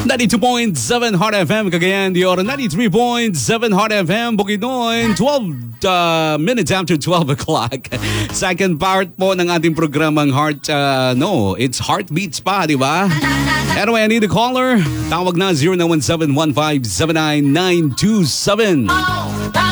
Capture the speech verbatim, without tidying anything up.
ninety-two point seven Heart F M, Cagayan de Oro. ninety-three point seven Heart F M, Bukidnon. twelve uh, minutes after twelve o'clock. Second part po ng ating programang Heart, uh, no, it's Heartbeats pa, di ba? Anyway, I need a caller. Tawag na zero nine one seven one five seven nine nine two seven.